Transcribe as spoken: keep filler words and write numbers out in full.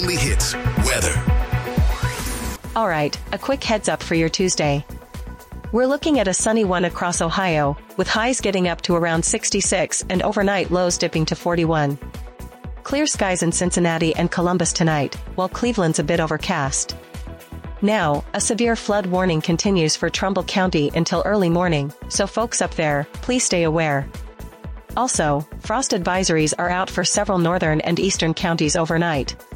only hits, weather. All right, a quick heads up for your Tuesday. We're looking at a sunny one across Ohio, with highs getting up to around sixty-six and overnight lows dipping to forty-one. Clear skies in Cincinnati and Columbus tonight, while Cleveland's a bit overcast. Now, a severe flood warning continues for Trumbull County until early morning, so folks up there, please stay aware. Also, frost advisories are out for several northern and eastern counties overnight.